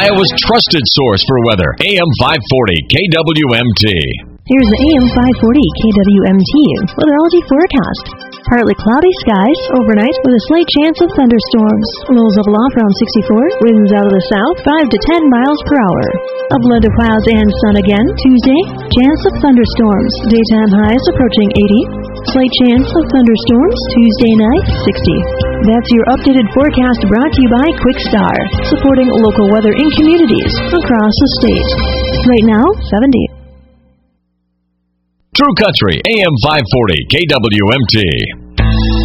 Iowa's trusted source for weather. AM 540 KWMT. Here's the AM 540 KWMT weatherology forecast. Partly cloudy skies overnight with a slight chance of thunderstorms. Lows level off around 64. Winds out of the south 5 to 10 miles per hour. A blend of clouds and sun again. Tuesday, chance of thunderstorms. Daytime highs approaching 80. Slight chance of thunderstorms Tuesday night, 60. That's your updated forecast brought to you by Quickstar, supporting local weather in communities across the state. Right now, 70. True Country, AM 540 KWMT.